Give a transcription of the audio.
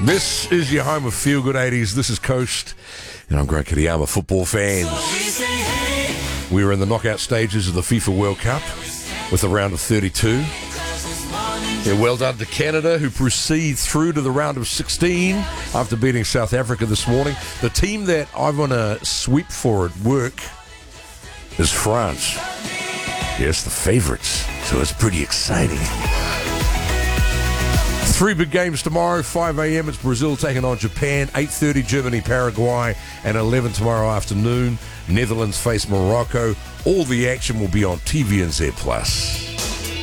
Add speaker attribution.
Speaker 1: This is your home of Feel Good 80s. This is Coast, and I'm Greg Kitayama, football fans. We are in the knockout stages of the FIFA World Cup with the round of 32. Yeah, well done to Canada, who proceed through to the round of 16 after beating South Africa this morning. The team that I want to sweep for at work is France. Yes, the favourites. So it's pretty exciting. 3 big games tomorrow, 5 a.m. It's Brazil taking on Japan, 8:30 Germany, Paraguay, and 11 tomorrow afternoon. Netherlands face Morocco. All the action will be on TVNZ+.